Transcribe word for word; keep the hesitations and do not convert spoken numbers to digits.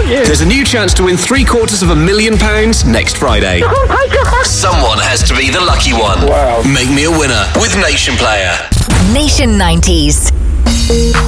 you. There's a new chance to win three quarters of a million pounds next Friday. Oh my God. Someone has to be the lucky one. Wow. Make me a winner with Nation Player. Nation nineties.